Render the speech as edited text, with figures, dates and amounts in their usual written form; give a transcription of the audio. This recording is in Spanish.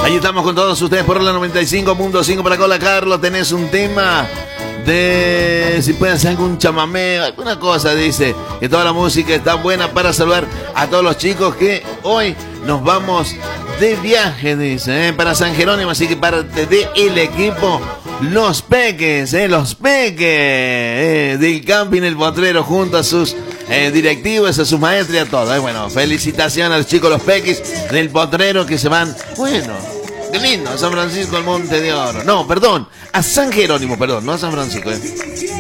Ahí estamos con todos ustedes por la 95.5 para Cola. Carlos, tenés un tema de si pueden hacer algún chamamé, alguna cosa, dice que toda la música está buena para saludar a todos los chicos que hoy nos vamos de viaje, dice, para San Jerónimo, así que parte del equipo Los Peques, los Peques del camping El Potrero junto a sus directivos, a sus maestros y a todos. Bueno, felicitaciones a los chicos Los Peques del Potrero que se van, bueno, qué lindo, a San Francisco del Monte de Oro. No, perdón, a San Jerónimo, perdón, no a San Francisco.